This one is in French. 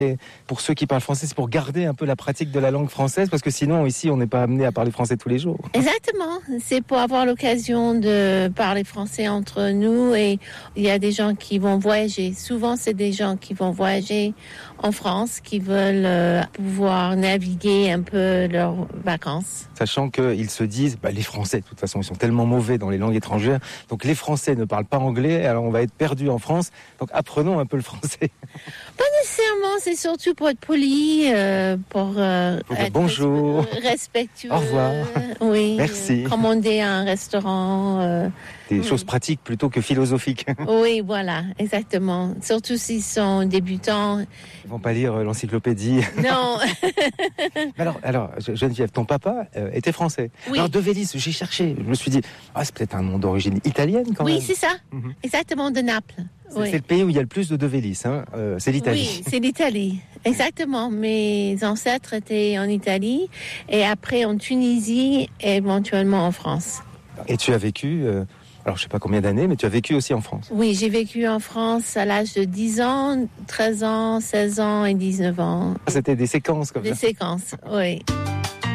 Et pour ceux qui parlent français, c'est pour garder un peu la pratique de la langue française, parce que sinon, ici, on n'est pas amené à parler français tous les jours. Exactement. C'est pour avoir l'occasion de parler français entre nous. Et il y a des gens qui vont voyager. Souvent, c'est des gens qui vont voyager en France, qui veulent pouvoir naviguer un peu leurs vacances. Sachant qu'ils se disent, les Français, de toute façon, ils sont tellement mauvais dans les langues étrangères. Donc, les Français ne parlent pas anglais, alors on va être perdus en France. Donc, apprenons un peu le français. Pas nécessairement, c'est surtout pour être poli, pour être bonjour, respectueux. Au revoir. Oui. Merci. Commander à un restaurant. Des choses pratiques plutôt que philosophiques. Oui, voilà, exactement. Surtout s'ils sont débutants. Ils vont pas lire l'encyclopédie. Non. Alors, Geneviève, ton papa était français. Oui. Alors, De Vélis, j'ai cherché. Je me suis dit, c'est peut-être un nom d'origine italienne quand même. Oui, c'est ça. Exactement, de Naples. C'est le pays où il y a le plus de Vélis, c'est l'Italie. Oui, c'est l'Italie, exactement. Mes ancêtres étaient en Italie et après en Tunisie et éventuellement en France. Et tu as vécu, alors je sais pas combien d'années, mais tu as vécu aussi en France. Oui, j'ai vécu en France à l'âge de 10 ans, 13 ans, 16 ans et 19 ans. C'était des séquences comme ça. Des séquences, oui.